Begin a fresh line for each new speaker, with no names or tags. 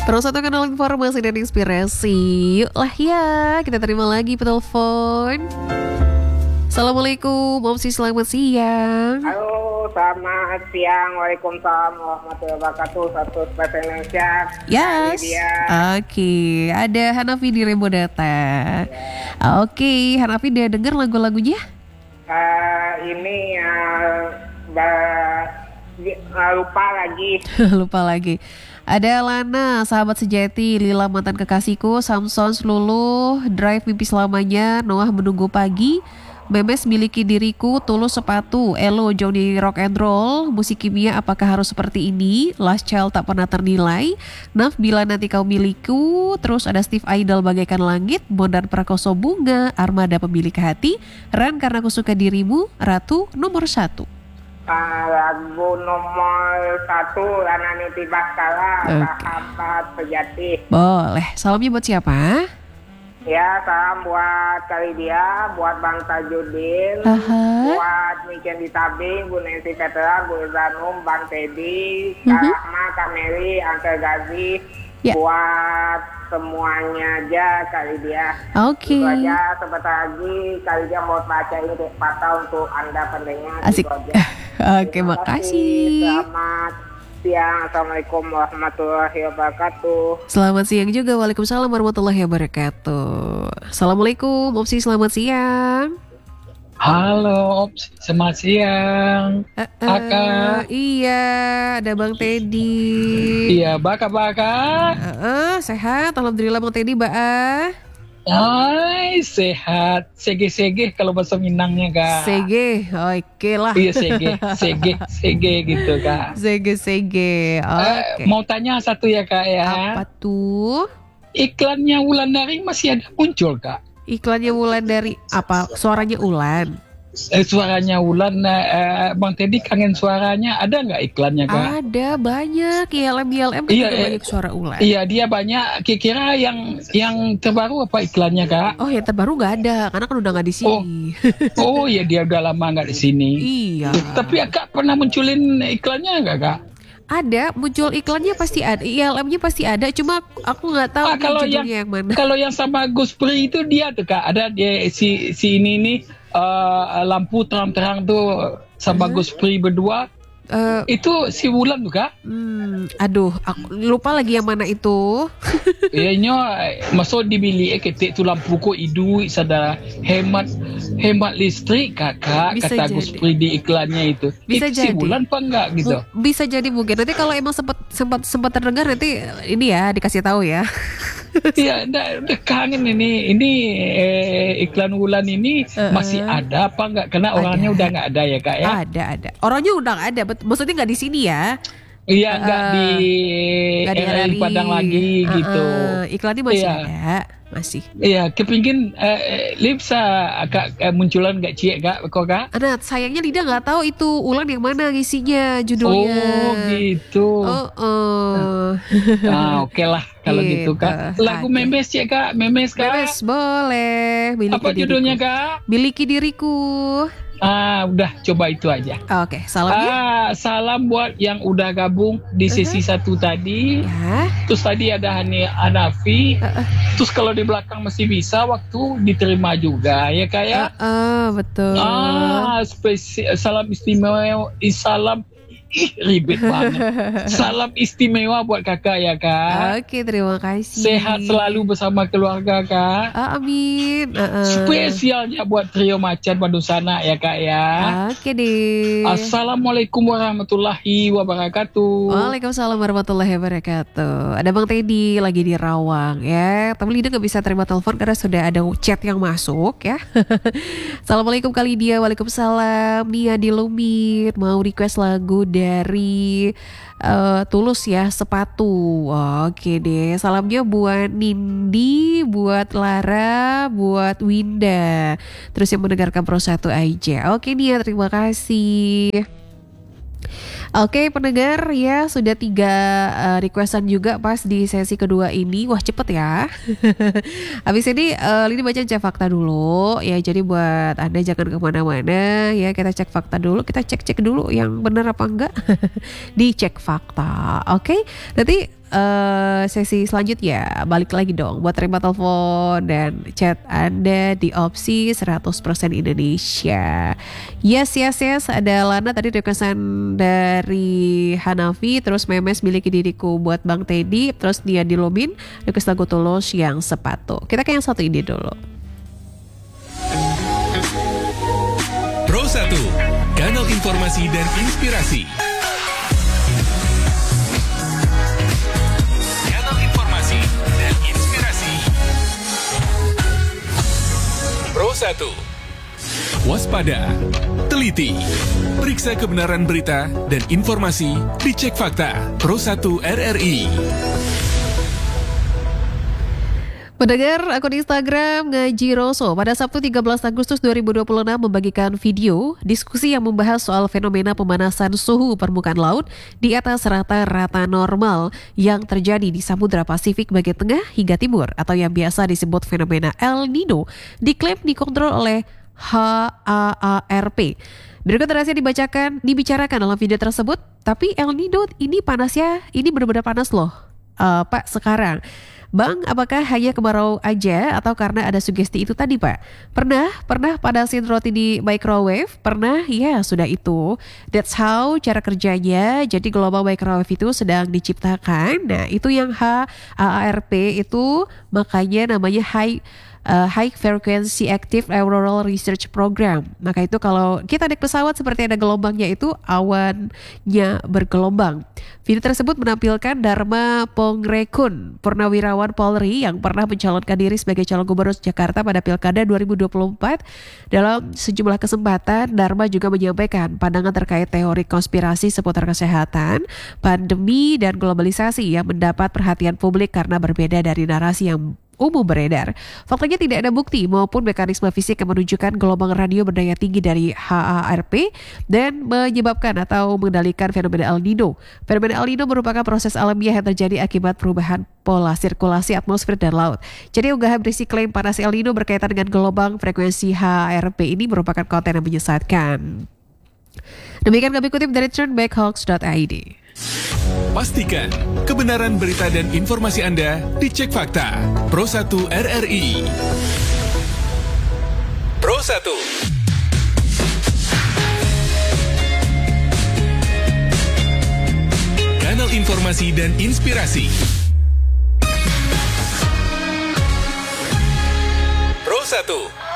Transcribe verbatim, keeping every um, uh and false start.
Terus satu kanal informasi dan inspirasi. Yuk lah ya, kita terima lagi penelpon. Assalamualaikum, Om Si, selamat siang.
Halo, selamat siang. Waalaikumsalam warahmatullahi wabarakatuh. Satu bahasa Indonesia.
Yes. Oke, ada Hanafi di Rembo Data. Yeah. Oke, Hanafi udah denger lagu-lagunya?
Uh, ini uh, ba- uh, lupa lagi.
Lupa lagi. Ada Lana, sahabat sejati, Lila mantan kekasihku, Samson Luluh, Drive mimpi selamanya, Noah menunggu pagi, Memes miliki diriku, Tulus sepatu, Elo Johnny rock and roll, musik kimia apakah harus seperti ini, Last Child tak pernah ternilai, Naf bila nanti kau milikku, terus ada Steve Idol bagaikan langit, Bondan Prakoso bunga, Armada pemilik hati, Ran karena aku suka dirimu, Ratu nomor satu.
Uh, lagu nomor satu Lana Niti Baskara, okay. Sahabat sejati.
Boleh, salamnya buat siapa?
Ya, salam buat Kalidia, buat Bang Tajudin,
uh-huh.
buat Miken Ditabing, Bu Nancy Petra, Bu Zanum, Bang Teddy, Kak uh-huh. Rahma, Kak Mary, Angkel Gazi, yeah. Buat semuanya aja Kalidia.
Oke.
Okay. Itu aja, sebentar lagi Kalidia mau baca ini patah untuk Anda pendengar.
Asik. Oke, okay, makasih.
Selamat siang, Assalamualaikum warahmatullahi wabarakatuh.
Selamat siang juga, Waalaikumsalam warahmatullahi wabarakatuh. Assalamualaikum, Opsi, selamat siang.
Halo, Opsi, selamat siang.
Uh, uh, Aka. Iya, ada Bang Teddy.
Iya, baka-baka.
Uh, uh, sehat, alhamdulillah Bang Teddy, Mbak.
Hai, sehat. Sege-sege kalau bahasa Minangnya, Kak.
Sege, oke lah.
Iya, sege, sege, sege gitu, Kak.
Sege-sege, oke.
Okay. Uh, mau tanya satu ya, Kak ya.
Apa tuh?
Iklannya Wulandari masih ada muncul, Kak?
Iklannya Wulandari apa? Suaranya Ulan?
Eh, suaranya Wulan, eh, Bang Teddy kangen suaranya, ada nggak iklannya, Kak?
Ada, banyak. I L M I L M kan
iya,
juga
eh,
banyak suara Ulan.
Iya, dia banyak. Kira-kira yang yang terbaru apa iklannya, Kak?
Oh, yang terbaru nggak ada, karena kan udah nggak di sini.
Oh, oh ya dia udah lama nggak di sini.
Iya.
Tapi Kak pernah munculin iklannya nggak, Kak?
Ada, muncul iklannya pasti ada, I L M-nya pasti ada, cuma aku nggak tahu
ah, kalau yang,
yang mana.
Kalau yang sama Gus Pri itu dia tuh, Kak, ada dia si si ini nih uh, lampu terang-terang tuh sama uh. Gus Pri berdua. Uh, itu si Wulan tuh, Kak?
Hmm, aduh, aku lupa lagi yang mana itu.
Ianya masuk dibeli eh ketik tu lampu ko idu sada hemat hemat listrik, Kakak, bisa kata jadi. Gus Pri di iklannya itu.
Bisa
itu
jadi.
Si Wulan apa enggak gitu?
Bisa jadi mungkin. Nanti kalau emang sempat sempat sempat terdengar nanti ini ya dikasih tahu ya.
Iya, udah, udah kangen ini. Ini eh, iklan Wulan ini uh, masih ada apa enggak? Karena orangnya udah enggak ada ya, Kak ya?
Ada, ada. Orangnya udah enggak ada. Maksudnya enggak di sini ya?
Iya, enggak uh, di
di
R R I Padang lagi uh, gitu.
Uh, iklannya masih iya. ada, masih.
Iya, kepingin uh, Lipsa agak uh, munculan enggak Cie, Kak? Kok, Kak?
Nah, sayangnya Lida enggak tahu itu Ulan yang mana ngisinya judulnya.
Oh, gitu.
Oh, uh.
Ah, oke okay lah kalau gitu, gitu Kak. Lagu ada. Memes ya, Kak? Memes, Kak?
Memes boleh.
Miliki apa diriku. Judulnya, Kak?
Miliki diriku.
Ah, udah coba itu aja.
Oke, okay, salamnya.
Ah, salam buat yang udah gabung di sesi uh-huh. satu tadi.
Ya.
Terus tadi ada Hani Hanafi. Uh-uh. Terus kalau di belakang masih bisa waktu diterima juga ya, Kak ya.
Uh-uh, betul.
Ah, spesial salam istimewa, salam Ih, ribet banget. Salam istimewa buat Kakak ya, Kak.
Oke, terima kasih.
Sehat selalu bersama keluarga, Kak.
Oh, amin. Uh-uh.
Spesialnya buat Trio Macan Bandung sana ya, Kak ya.
Oke deh.
Assalamualaikum warahmatullahi wabarakatuh.
Waalaikumsalam warahmatullahi wabarakatuh. Ada Bang Teddy lagi di Rawang ya. Tapi Lida gak bisa terima telepon karena sudah ada chat yang masuk ya. Assalamualaikum kali dia. Waalaikumsalam. Nia di Lumit mau request lagu dari uh, Tulus ya, Sepatu. Oke deh, salamnya buat Nindi, buat Lara, buat Winda. Terus yang mendengarkan Pro satu aja. Oke Nia, terima kasih. Oke pendengar ya, sudah tiga uh, requestan juga pas di sesi kedua ini. Wah cepet ya. Habis ini uh, Lini baca cek fakta dulu ya. Jadi buat Anda jangan kemana-mana ya. Kita cek fakta dulu. Kita cek-cek dulu yang benar apa enggak. Dicek fakta. Oke, nanti uh, sesi selanjutnya. Balik lagi dong buat terima telepon dan chat Anda di opsi seratus persen Indonesia. Yes, yes, yes. Ada Lana tadi requestan dari Hanafi, terus Memes miliki diriku buat Bang Teddy, terus dia di Lobin request lagu Tulus yang sepatu. Kita ke yang satu ini dulu.
Pro satu, kanal informasi dan inspirasi. Kanal informasi dan inspirasi. Pro satu. Waspada, teliti, periksa kebenaran berita dan informasi, dicek fakta. Pro satu R R I.
Pendengar akun Instagram Ngaji Roso pada Sabtu tiga belas Agustus dua ribu dua puluh enam membagikan video diskusi yang membahas soal fenomena pemanasan suhu permukaan laut di atas rata-rata normal yang terjadi di Samudra Pasifik bagian tengah hingga timur atau yang biasa disebut fenomena El Nino, diklaim dikontrol oleh H A A R P. Berikut rahasia dibacakan, dibicarakan dalam video tersebut. Tapi El Nino ini panasnya, ini benar-benar panas loh, uh, Pak sekarang. Bang, apakah hanya kemarau aja atau karena ada sugesti itu tadi, Pak? Pernah? Pernah panasin roti di microwave? Pernah? Ya, sudah itu. That's how cara kerjanya. Jadi gelombang microwave itu sedang diciptakan. Nah, itu yang H A A R P itu, makanya namanya high Uh, High Frequency Active Auroral Research Program. Maka itu kalau kita naik pesawat seperti ada gelombangnya itu awannya bergelombang. Video tersebut menampilkan Dharma Pongrekun, purnawirawan Polri yang pernah mencalonkan diri sebagai calon gubernur Jakarta pada Pilkada dua ribu dua puluh empat. Dalam sejumlah kesempatan, Dharma juga menyampaikan pandangan terkait teori konspirasi seputar kesehatan, pandemi, dan globalisasi yang mendapat perhatian publik karena berbeda dari narasi yang umum beredar. Faktanya tidak ada bukti maupun mekanisme fisik yang menunjukkan gelombang radio berdaya tinggi dari H A R P dan menyebabkan atau mengendalikan fenomena El Nino. Fenomena El Nino merupakan proses alamiah yang terjadi akibat perubahan pola sirkulasi atmosfer dan laut. Jadi unggahan berisi klaim panas El Nino berkaitan dengan gelombang frekuensi H A R P ini merupakan konten yang menyesatkan. Demikian kami kutip dari turnbackhawks dot I D.
Pastikan kebenaran berita dan informasi Anda dicek fakta. Pro satu R R I. Pro satu. Kanal informasi dan inspirasi. Pro satu.